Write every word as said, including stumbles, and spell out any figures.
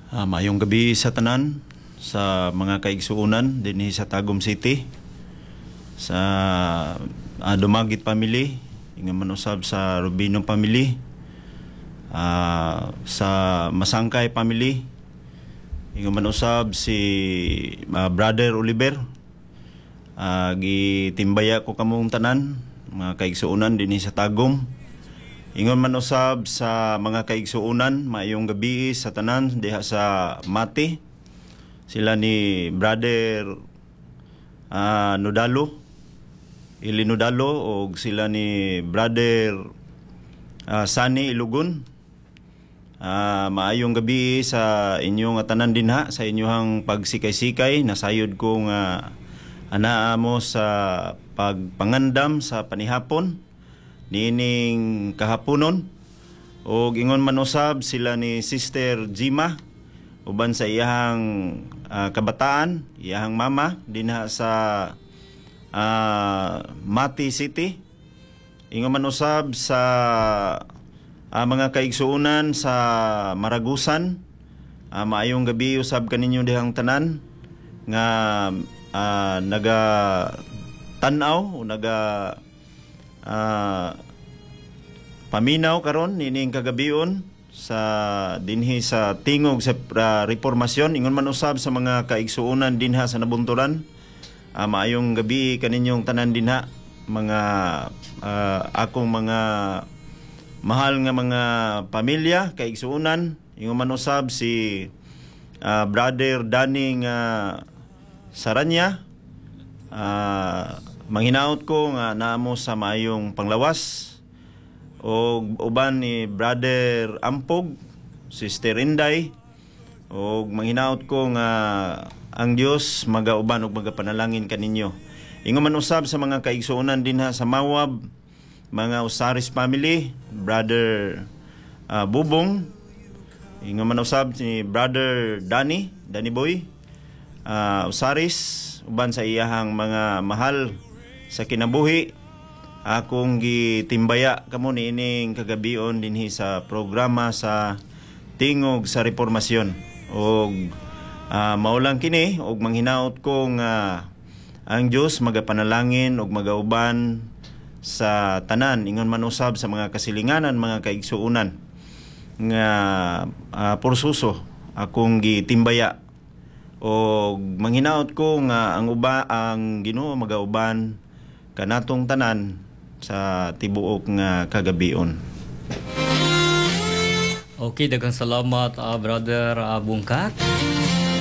Ah, maayong gabi sa tanan, sa mga kaigsuunan dinhi sa Tagum City, sa ah, Dumagit Family, ingon man usab sa Rubino Family, ah, sa Masangkay Family, ingon man usab si ah, Brother Oliver. Ah, gitimbaya ko kamong tanan, mga kaigsuunan dinhi sa Tagum. Ingon man usab sa mga kaigsuunan, maayong gabi sa tanan diha sa Mati. Sila ni Brother uh, Nudalo, Ili Nudalo, o sila ni Brother uh, Sani Ilugon. Uh, maayong gabi sa inyong tanan dinha, sa inyong pagsikay-sikay. Nasayod ko nga anaa mo sa pagpangandam sa panihapon niining kahaponon, o ingon man usab sila ni Sister Jima uban sa iyahang uh, kabataan, iyahang mama dinha sa uh, Mati City. Ingon man usab sa uh, mga kaigsuunan sa Maragusan. Uh, maayong gabi usab kaninyo dihang tanan nga uh, naga tan-aw o naga Uh, paminaw karon nining kagabion sa dinhi sa tingog sa uh, reformasyon. Ingon man usab sa mga kaigsuunan dinha sa Nabunturan. Uh, maayong gabi kaninyong tanan dinha, mga uh, akong mga mahal nga mga pamilya, kaigsuunan. Ingon man usab si uh, Brother Danny nga Saranya. Uh, Manghinaot ko nga naamo sa maayong panglawas, o uban ni Brother Ampog, Sister Inday, o manghinaot ko nga ang Dios magauban og magapanalangin kaninyo. Ingon man usab sa mga kaigsuonan dinha sa Mawab, mga Usaris family, Brother uh, Bubong. Ingon man usab ni Brother Danny, Danny Boy, uh, Usaris, uban sa iyahang mga mahal sa kinabuhi. Akong gitimbaya kamo niining kagabion dinhi sa programa sa Tingog sa Reformasyon. Og uh, maulang kini og manghinaot ko nga ang Dios magapanalangin og magauban sa tanan, ingon man usab sa mga kasilinganan, mga kaigsuunan nga uh, porsuso akong gitimbaya. Og manghinaot ko nga ang uba ang Ginoo magauban kanatong tanan sa tibuok nga kagabion. Okay, daghang salamat uh, Brother uh, Bungkat.